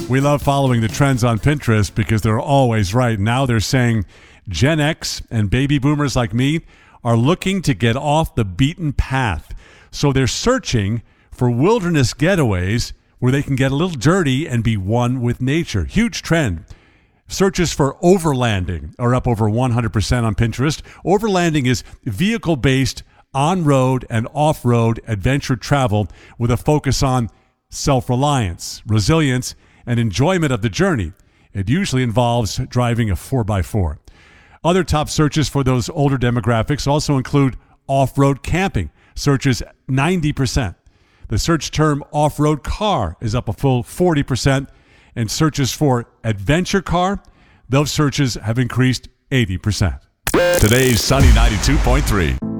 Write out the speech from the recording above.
We love following the trends on Pinterest because they're always right. Now they're saying Gen X and baby boomers like me are looking to get off the beaten path. So they're searching for wilderness getaways where they can get a little dirty and be one with nature. Huge trend. Searches for overlanding are up over 100% on Pinterest. Overlanding is vehicle-based on-road and off-road adventure travel with a focus on self-reliance, resilience, and enjoyment of the journey. It usually involves driving a 4x4. Other top searches for those older demographics also include off-road camping. Searches 90%. The search term off-road car is up a full 40%. And searches for adventure car, those searches have increased 80%. Today's Sunny 92.3.